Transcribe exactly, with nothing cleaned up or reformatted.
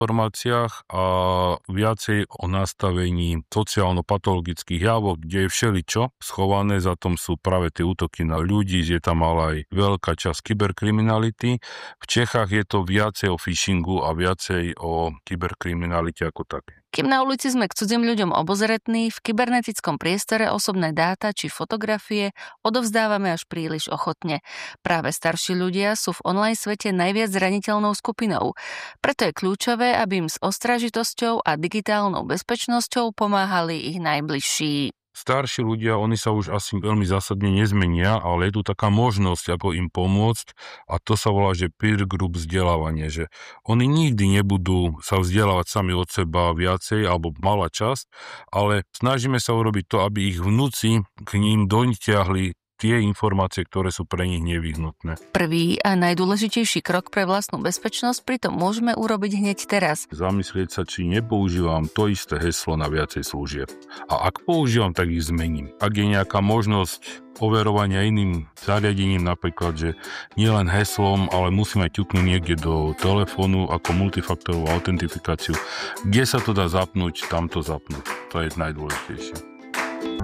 informáciách a viacej o nastavení sociálno-patologických javov, kde je všeličo schované, za tom sú práve tie útoky na ľudí, je tam ale aj veľká časť kyberkriminality. V Čechách je to viacej o phishingu a viacej o kyberkriminalite ako také. Kým na ulici sme k cudzím ľuďom obozretní, v kybernetickom priestore osobné dáta či fotografie odovzdávame až príliš ochotne. Práve starší ľudia sú v online svete najviac zraniteľnou skupinou. Preto je kľúčové, aby im s ostražitosťou a digitálnou bezpečnosťou pomáhali ich najbližší. Starší ľudia, oni sa už asi veľmi zásadne nezmenia, ale je tu taká možnosť, ako im pomôcť a to sa volá, že peer group vzdelávanie, že oni nikdy nebudú sa vzdelávať sami od seba viacej alebo malá časť, ale snažíme sa urobiť to, aby ich vnúci k ním dotiahli tie informácie, ktoré sú pre nich nevyhnutné. Prvý a najdôležitejší krok pre vlastnú bezpečnosť pritom môžeme urobiť hneď teraz. Zamyslieť sa, či nepoužívam to isté heslo na viacej služieb. A ak používam, tak ich zmením. Ak je nejaká možnosť overovania iným zariadením, napríklad, že nielen heslom, ale musím aj ťuknúť niekde do telefónu ako multifaktorovú autentifikáciu. Kde sa to dá zapnúť, tam to zapnúť. To je najdôležitejšie.